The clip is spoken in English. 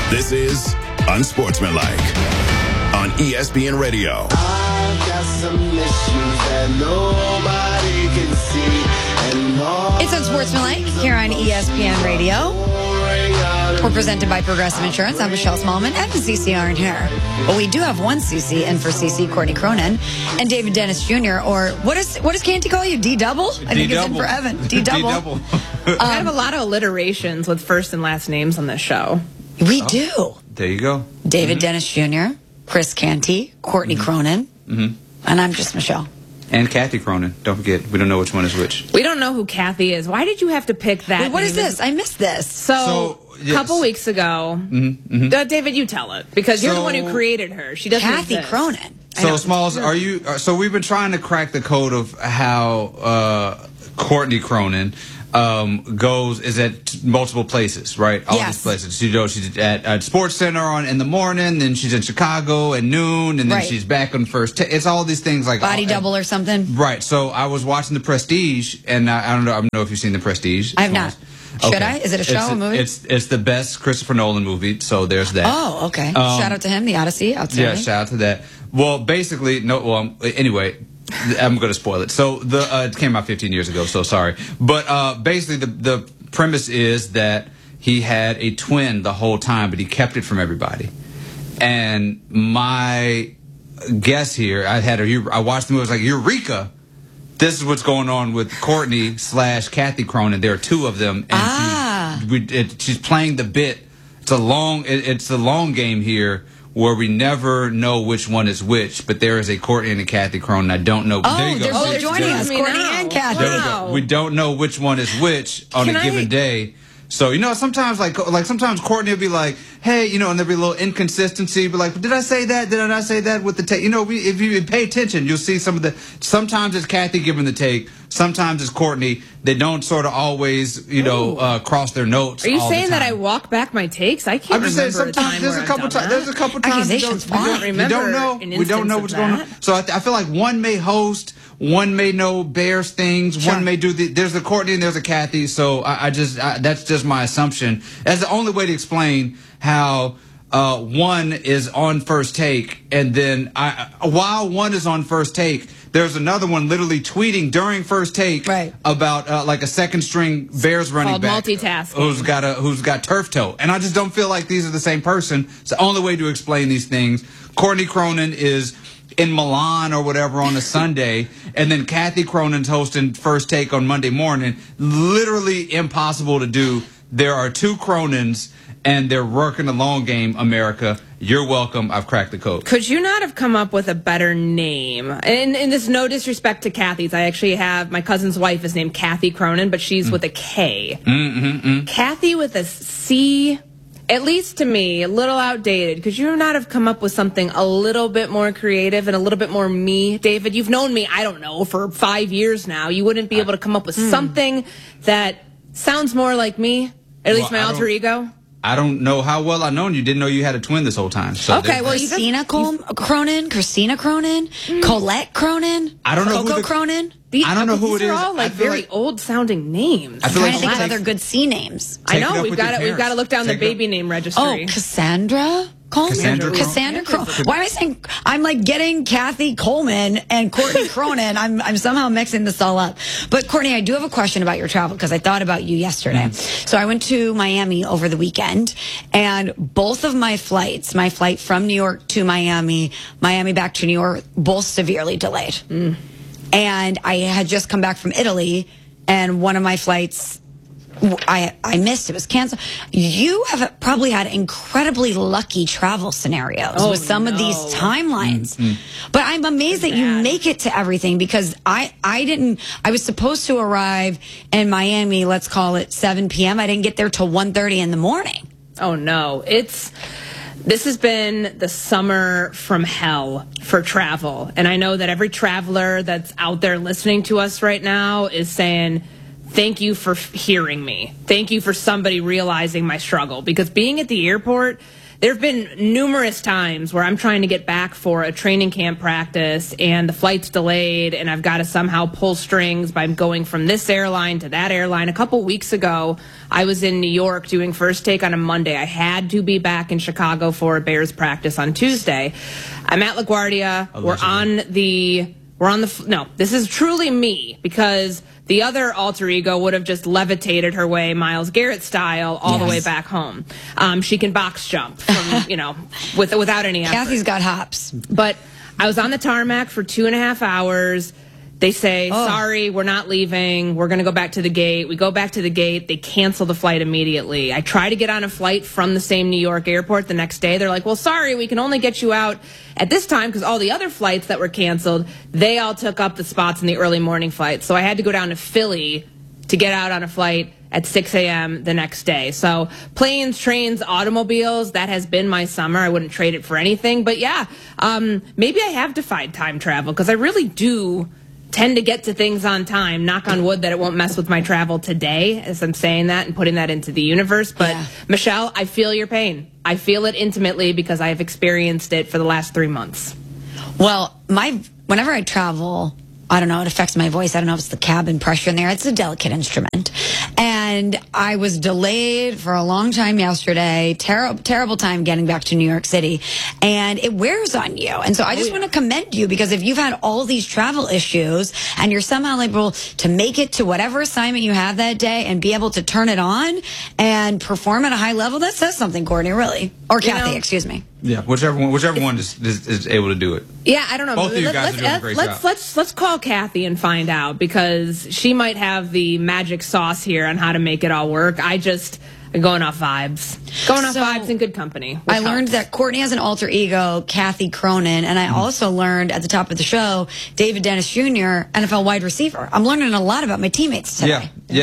This is Unsportsmanlike on ESPN Radio. I've got some issues that nobody can see. It's Unsportsmanlike here on ESPN Radio. We're presented by Progressive Insurance. I'm Michelle Smallman. Evan and CC aren't here. But we do have one CC in for CC, Courtney Cronin, and David Dennis Jr., or what does Canty call you? D-double? I think it's in for Evan. D-double. I have a lot of alliterations with first and last names on this show. We do. There you go. David Dennis Jr., Chris Canty, Courtney Cronin, and I'm just Michelle. And Kathy Cronin. Don't forget, we don't know which one is which. We don't know who Kathy is. Why did you have to pick that? Wait, what is this? I missed this. So yes. A couple weeks ago, David, you tell it, because you're the one who created her. She doesn't Kathy exist. Cronin. So, Smalls, so we've been trying to crack the code of how Courtney Cronin is at multiple places, right? All these places. She's at Sports Center in the morning, then she's in Chicago at noon, and then she's back on first. It's all these things like Body double or something. Right. So I was watching The Prestige, and I don't know if you've seen The Prestige. I have not. Should I? Is it a show, a movie? It's the best Christopher Nolan movie, so there's that. Oh, okay. Shout out to him, The Odyssey. Yeah, shout out to that. Well, basically, anyway, I'm going to spoil it. So it came out 15 years ago, so sorry. But basically, the premise is that he had a twin the whole time, but he kept it from everybody. And my guess here, I watched the movie, I was like, Eureka! This is what's going on with Courtney / Kathy Cronin. There are two of them, and she's playing the bit. It's a long game here where we never know which one is which, but there is a Courtney and a Kathy Cronin. I don't know. There you go. They're joining us, Courtney and Kathy. Wow. We don't know which one is which on a given day. So, sometimes sometimes Courtney will be like, hey, and there'll be a little inconsistency, but like, did I say that? Did I not say that with the take? If you pay attention, you'll see sometimes it's Kathy giving the take, sometimes it's Courtney. They don't sort of always, cross their notes. Are you all the saying that time. I walk back my takes? I can't I'm just saying remember sometimes there's a couple times. Accusations fine. We don't know. We don't know what's going on. So I feel like one may host, one may know Bears things, one may do there's a Courtney and there's a Kathy. So that's just my assumption. That's the only way to explain how one is on First Take, and then while one is on First Take, there's another one literally tweeting during First Take about like a second string Bears running back multitasking who's got turf toe, and I just don't feel like these are the same person. It's the only way to explain these things. Courtney Cronin is in Milan or whatever on a Sunday, and then Kathy Cronin's hosting First Take on Monday morning. Literally impossible to do. There are two Cronins, and they're working the long game, America. You're welcome. I've cracked the code. Could you not have come up with a better name? And this no disrespect to Kathy's. I actually have, my cousin's wife is named Kathy Cronin, but she's with a K. Kathy with a C, at least to me, a little outdated. Could you not have come up with something a little bit more creative and a little bit more me? David, you've known me, I don't know, for 5 years now. You wouldn't be able to come up with something that sounds more like me? At least my alter ego? I don't know how well I've known you. Didn't know you had a twin this whole time. So okay, well, Christina Cronin, Colette Cronin, I don't know Coco Cronin. I don't know who it is. These are all like very old-sounding names. I'm trying to think of other good C names. I know we've got to look down the baby name registry. Oh, Cassandra Coleman. Cassandra Coleman. Why am I saying I'm like getting Kathy Coleman and Courtney Cronin? I'm somehow mixing this all up. But Courtney, I do have a question about your travel because I thought about you yesterday. So I went to Miami over the weekend, and both of my flights, my flight from New York to Miami, Miami back to New York, both severely delayed. And I had just come back from Italy, and one of my flights I missed. It was canceled. You have probably had incredibly lucky travel scenarios with some of these timelines. But I'm amazed that you make it to everything, because I was supposed to arrive in Miami, let's call it 7 p.m. I didn't get there till 1:30 in the morning. Oh, no. This has been the summer from hell for travel. And I know that every traveler that's out there listening to us right now is saying, thank you for hearing me. Thank you for somebody realizing my struggle. Because being at the airport, there have been numerous times where I'm trying to get back for a training camp practice and the flight's delayed and I've got to somehow pull strings by going from this airline to that airline. A couple weeks ago, I was in New York doing First Take on a Monday. I had to be back in Chicago for a Bears practice on Tuesday. I'm at LaGuardia. No, this is truly me, because the other alter ego would have just levitated her way Myles Garrett style all the way back home. She can box jump from, without any effort. Kathy's got hops. But I was on the tarmac for 2.5 hours. They say, sorry, we're not leaving. We're going to go back to the gate. We go back to the gate. They cancel the flight immediately. I try to get on a flight from the same New York airport the next day. They're like, well, sorry, we can only get you out at this time because all the other flights that were canceled, they all took up the spots in the early morning flight. So I had to go down to Philly to get out on a flight at 6 a.m. the next day. So planes, trains, automobiles, that has been my summer. I wouldn't trade it for anything. But yeah, maybe I have defied time travel because I really do tend to get to things on time. Knock on wood that it won't mess with my travel today as I'm saying that and putting that into the universe. But Michelle, I feel your pain. I feel it intimately because I have experienced it for the last 3 months. Well, whenever I travel, I don't know, it affects my voice. I don't know if it's the cabin pressure in there. It's a delicate instrument. And I was delayed for a long time yesterday. Terrible time getting back to New York City. And it wears on you. And so I just want to commend you, because if you've had all these travel issues and you're somehow able to make it to whatever assignment you have that day and be able to turn it on and perform at a high level, that says something, Courtney, really. Or Kathy, excuse me. Yeah, whichever one is able to do it. Yeah, I don't know. Both of you guys are doing a great job. Let's call Kathy and find out, because she might have the magic sauce here on how to make it all work. I'm going off vibes. Going off vibes and good company. I learned that Courtney has an alter ego, Kathy Cronin, and I also learned at the top of the show, David Dennis Jr., NFL wide receiver. I'm learning a lot about my teammates today. Yeah.